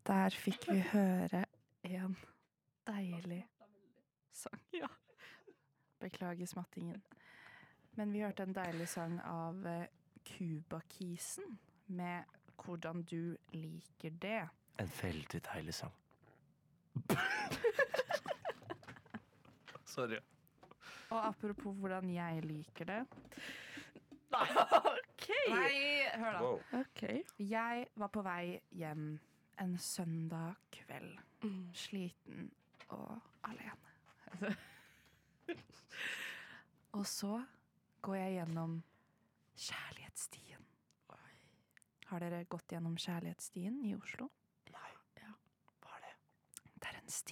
Der fikk vi høre en deilig sang. Ja. Beklager smattingen. Men vi hørte en deilig sang av Kubakisen med Hvordan du liker det. En veldig deilig sang. Sorry. Og apropos hvordan jeg liker det. OK! Nei, hør da. Wow. Ok. Jeg var på vei hjem en søndag kveld. Sliten og alene. Og så går jeg gjennom Kjærlighetsstien. Har dere gått gjennom Kjærlighetsstien i Oslo? Nei. Ja. Hva er det? Det er en sti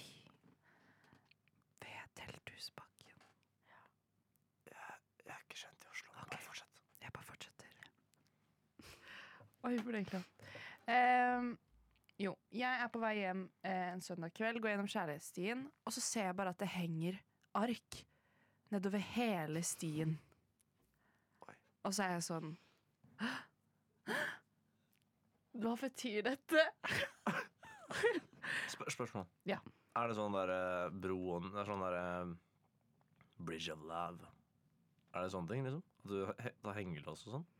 ved Telthusbakken. Jeg er ikke kjent i Oslo. Bare fortsett. Jeg bare fortsetter. Oi, hvor egentlig da? Jo, jeg er på vei hjem en søndag kveld, går gjennom Kjærlighetsstien, og så ser jeg bare at det henger ark nedover hele stien. Oi. Og så er jeg sånn hva betyr dette? Spørsmål. Ja. Er det sånn der broen, det er sånn der Bridge of Love? Er det sånne ting, liksom? At du tar hengelås og sånn?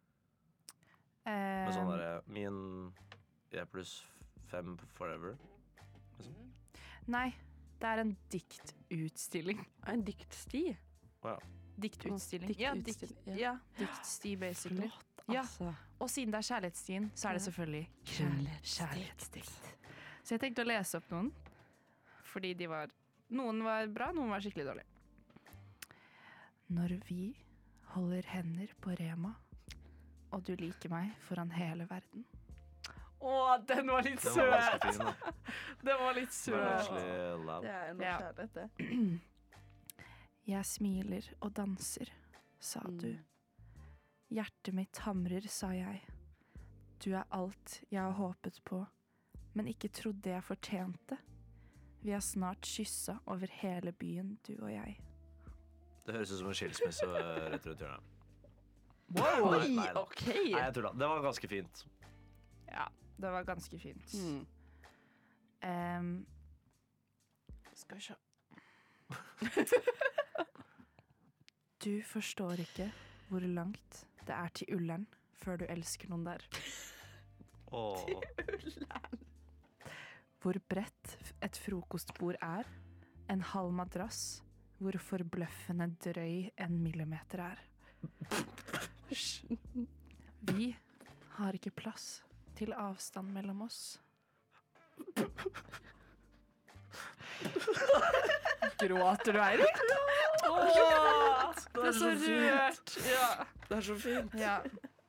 Med sånn der min jeg pluss 5 forever? Liksom? Nei, det er en diktutstilling. En diktsti. Wow. Diktutstilling. Diktutstilling, ja. Ja, diktsti, basically. Flott, Ja. altså. Og siden det er Kjærlighetsstien, så er det selvfølgelig kjærlighetsdikt. Så jeg tenkte å lese opp noen, fordi noen var bra, noen var skikkelig dårlig. Når vi holder hender på Rema, og du liker meg foran hele verden. Den var litt Den var ganske fin, da. Den var litt Det var actually love. Det er noe Ja. kjærlighet, det. Jeg smiler og danser, sa du. Hjertet mitt hamrer, sa jeg. Du er alt jeg har håpet på, men ikke trodde jeg fortjente. Vi har snart kyssa over hele byen, du og jeg. Det høres ut som en skilsmisse rett rundt hjørnet. Wow, Nei, nei da. OK! Nei, jeg tulla. Det var ganske fint. Ja, det var ganske fint. Skal vi se. Du forstår ikke hvor langt det er til Ullern før du elsker noen der. Åh. Hvor bredt et frokostbord er, en halv madrass, hvor forbløffende drøy 1 millimeter er. Vi har ikke plass til avstand mellom oss. Gråter du, Eirik? Det er så rørt. Ja. Det er så fint. Ja.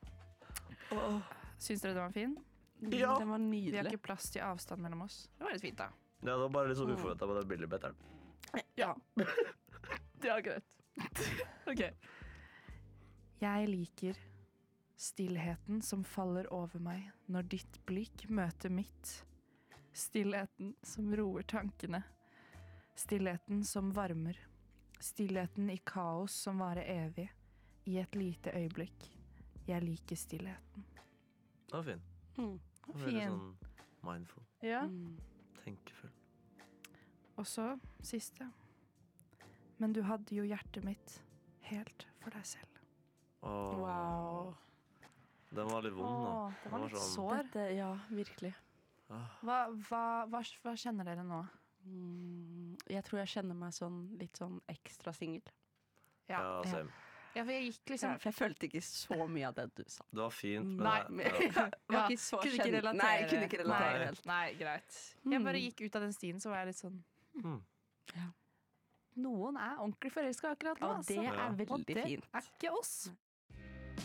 Syns dere det var fin? Ja. Det var Vi har nydelig. ikke plass til avstand mellom oss. Det var litt fint, da. Ja, det var bare litt sånn uforventet med det bildet bedre. Ja. Det er greit. Ok. Jeg liker stillheten som faller over meg når ditt blikk møter mitt. Stillheten som roer tankene. Stillheten som varmer. Stillheten i kaos som varer evig. I et lite øyeblikk. Jeg liker stillheten. Det var fin. Det var veldig Fin. sånn mindful. Ja. Tenkefull. Og så siste. Men du hadde jo hjertet mitt helt for deg selv. Åh. Wow. Den var litt vond, da. Det var litt sånn- sår. Dette, ja, virkelig. Hva kjenner dere nå? Jeg tror jeg kjenner meg litt sånn ekstra singel. Ja, same. Ja, for jeg gikk Ja, liksom for jeg følte ikke så mye av det du sa. Det var fint, men Nei, det, ja. Var ikke så kunne ikke kjent- relatere. Nei, jeg kunne ikke relatere Nei. helt. Nei, greit. Jeg bare gikk ut av den stien, så var jeg litt sånn Mm. Ja. Noen er ordentlig forelska akkurat nå. Og det altså. er Og veldig det fint. er ikke oss.